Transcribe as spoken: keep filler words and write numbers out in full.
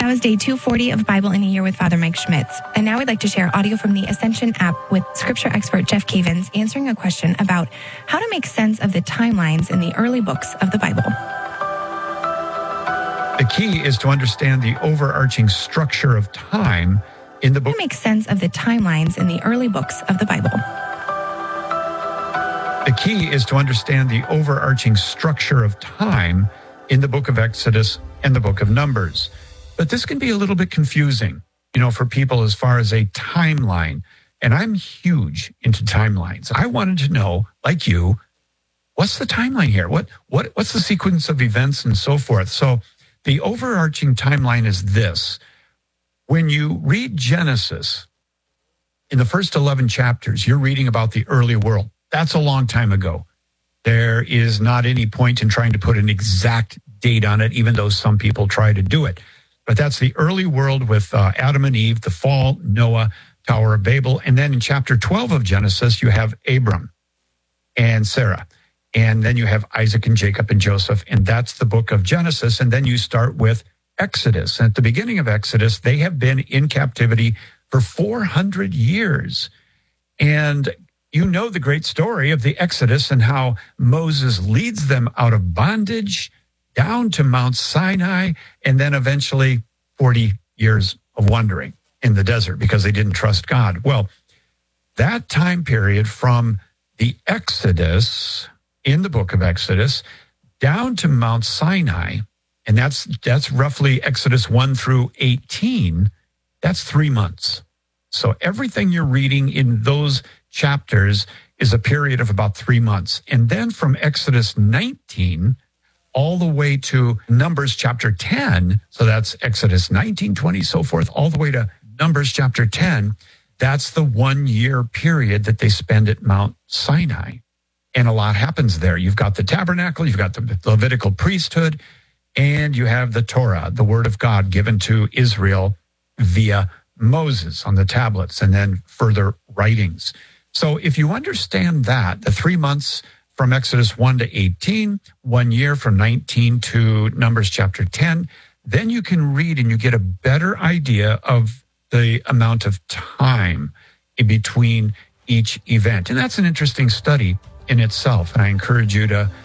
That was day two forty of Bible in a Year with Father Mike Schmitz. And now we'd like to share audio from the Ascension app with scripture expert Jeff Cavins answering a question about how to make sense of the timelines in the early books of the Bible. The key is to understand the overarching structure of time in the book. How to make sense of the timelines in the early books of the Bible. The key is to understand the overarching structure of time in the book of Exodus and the book of Numbers. But this can be a little bit confusing, you know, for people as far as a timeline. And I'm huge into timelines. I wanted to know, like you, what's the timeline here? What what what's the sequence of events and so forth? So the overarching timeline is this. When you read Genesis, in the first eleven chapters, you're reading about the early world. That's a long time ago. There is not any point in trying to put an exact date on it, even though some people try to do it. But that's the early world with uh, Adam and Eve, the fall, Noah, Tower of Babel. And then in chapter twelve of Genesis, you have Abram and Sarah. And then you have Isaac and Jacob and Joseph. And that's the book of Genesis. And then you start with Exodus. And at the beginning of Exodus, they have been in captivity for four hundred years. And you know the great story of the Exodus and how Moses leads them out of bondage down to Mount Sinai, and then eventually forty years of wandering in the desert because they didn't trust God. Well, that time period from the Exodus in the book of Exodus down to Mount Sinai, and that's that's roughly Exodus one through eighteen, that's three months. So everything you're reading in those chapters is a period of about three months. And then from Exodus nineteen all the way to Numbers chapter ten, so that's Exodus nineteen, twenty, so forth, all the way to Numbers chapter ten, that's the one-year period that they spend at Mount Sinai. And a lot happens there. You've got the tabernacle, you've got the Levitical priesthood, and you have the Torah, the word of God given to Israel via Moses on the tablets, and then further writings. So if you understand that, the three months from Exodus one to eighteen, one year from nineteen to Numbers chapter ten, then you can read and you get a better idea of the amount of time in between each event. And that's an interesting study in itself. And I encourage you to